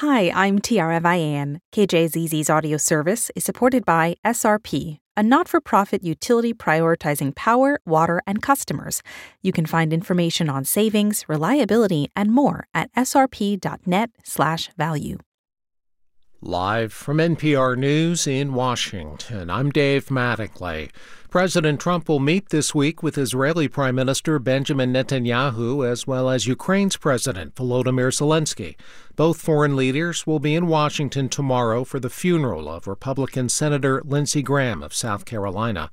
Hi, I'm Tiara Vian. KJZZ's audio service is supported by SRP, a not-for-profit utility prioritizing power, water, and customers. You can find information on savings, reliability, and more at srp.net/value. Live from NPR News in Washington, I'm Dave Mattingly. President Trump will meet this week with Israeli Prime Minister Benjamin Netanyahu as well as Ukraine's President Volodymyr Zelensky. Both foreign leaders will be in Washington tomorrow for the funeral of Republican Senator Lindsey Graham of South Carolina.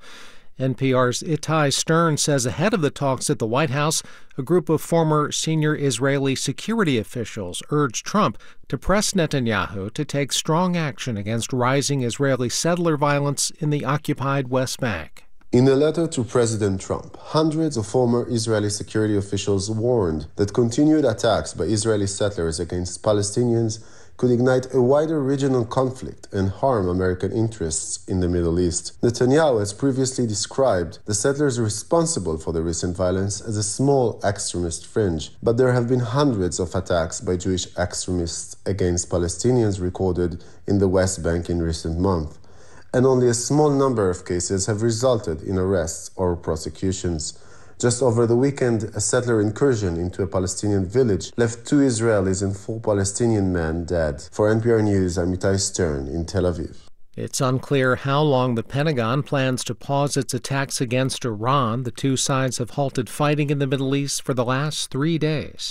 NPR's Itai Stern says ahead of the talks at the White House, a group of former senior Israeli security officials urged Trump to press Netanyahu to take strong action against rising Israeli settler violence in the occupied West Bank. In a letter to President Trump, hundreds of former Israeli security officials warned that continued attacks by Israeli settlers against Palestinians could ignite a wider regional conflict and harm American interests in the Middle East. Netanyahu has previously described the settlers responsible for the recent violence as a small extremist fringe, but there have been hundreds of attacks by Jewish extremists against Palestinians recorded in the West Bank in recent months, and only a small number of cases have resulted in arrests or prosecutions. Just over the weekend, a settler incursion into a Palestinian village left 2 Israelis and 4 Palestinian men dead. For NPR News, I'm Itai Stern in Tel Aviv. It's unclear how long the Pentagon plans to pause its attacks against Iran. The two sides have halted fighting in the Middle East for the last 3 days.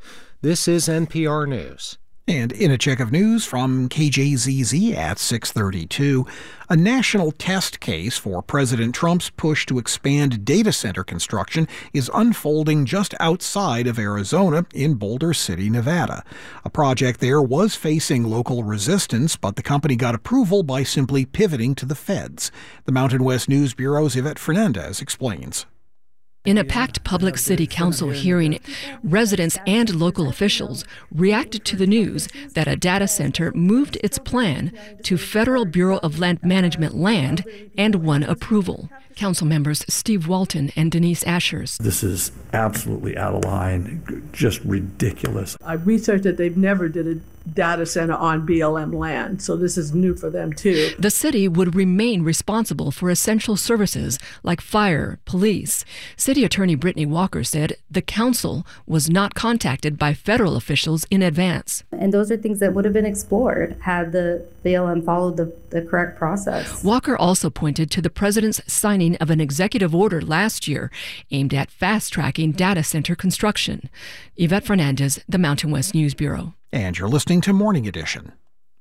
This is NPR News. And in a check of news from KJZZ at 6:32, a national test case for President Trump's push to expand data center construction is unfolding just outside of Arizona in Boulder City, Nevada. A project there was facing local resistance, but the company got approval by simply pivoting to the feds. The Mountain West News Bureau's Yvette Fernandez explains. In a packed public city council hearing, residents and local officials reacted to the news that a data center moved its plan to Federal Bureau of Land Management land and won approval. Council members Steve Walton and Denise Ashers. This is absolutely out of line, just ridiculous. I researched that they've never did a data center on BLM land, so this is new for them too. The city would remain responsible for essential services like fire, police. City Attorney Brittany Walker said the council was not contacted by federal officials in advance. And those are things that would have been explored had the BLM followed the correct process. Walker also pointed to the president's signing of an executive order last year aimed at fast-tracking data center construction. Yvette Fernandez, the Mountain West News Bureau. And you're listening to Morning Edition.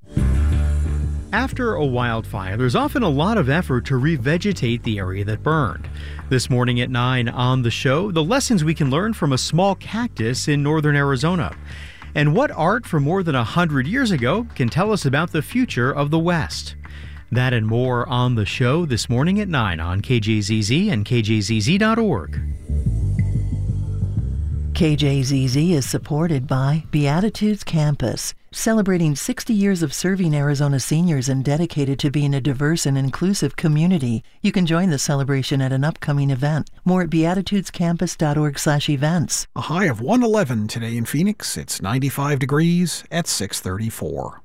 After a wildfire, there's often a lot of effort to revegetate the area that burned. This morning at 9 on the show, the lessons we can learn from a small cactus in northern Arizona. And what art from more than 100 years ago can tell us about the future of the West. That and more on the show this morning at 9 on KJZZ and KJZZ.org. KJZZ is supported by Beatitudes Campus, celebrating 60 years of serving Arizona seniors and dedicated to being a diverse and inclusive community. You can join the celebration at an upcoming event. More at beatitudescampus.org/events. A high of 111 today in Phoenix. It's 95 degrees at 6:34.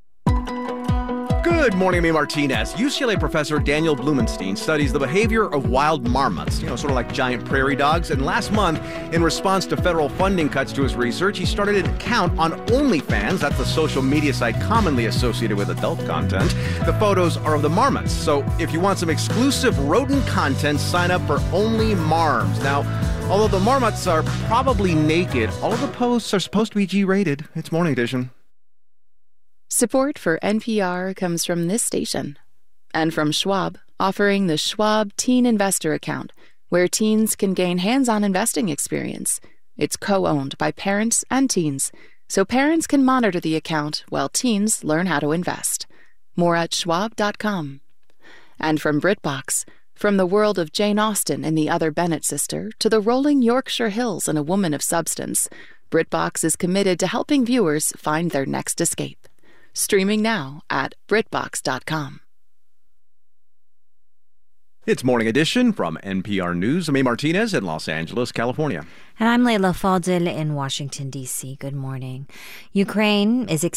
Good morning, I'm Martinez. UCLA professor Daniel Blumenstein studies the behavior of wild marmots, sort of like giant prairie dogs. And last month, in response to federal funding cuts to his research, he started an account on OnlyFans. That's the social media site commonly associated with adult content. The photos are of the marmots. So if you want some exclusive rodent content, sign up for Only Marms. Now, although the marmots are probably naked, all of the posts are supposed to be G-rated. It's Morning Edition. Support for NPR comes from this station and from Schwab, offering the Schwab Teen Investor Account, where teens can gain hands-on investing experience. It's co-owned by parents and teens, so parents can monitor the account while teens learn how to invest. More at schwab.com. And from BritBox, from the world of Jane Austen and the Other Bennet sister to the rolling Yorkshire Hills and A Woman of Substance, BritBox is committed to helping viewers find their next escape. Streaming now at BritBox.com. It's Morning Edition from NPR News. I'm A. Martinez in Los Angeles, California. And I'm Leila Fadel in Washington, D.C. Good morning. Ukraine is